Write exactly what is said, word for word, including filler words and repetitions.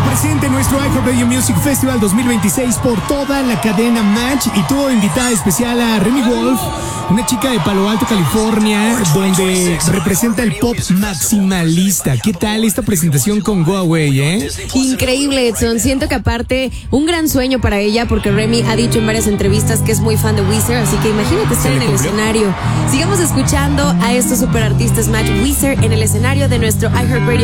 presente nuestro iHeartRadio Music Festival dos mil veintiséis por toda la cadena Match y tuvo invitada especial a Remy Wolf, una chica de Palo Alto, California, donde representa el pop maximalista. ¿Qué tal esta presentación con Go Away, eh? Increíble, Edson. Siento que aparte, un gran sueño para ella, porque Remy ha dicho en varias entrevistas que es muy fan de Weezer, así que imagínate estar en el escenario. Sigamos escuchando a estos superartistas Match, Weezer, en el escenario de nuestro iHeartRadio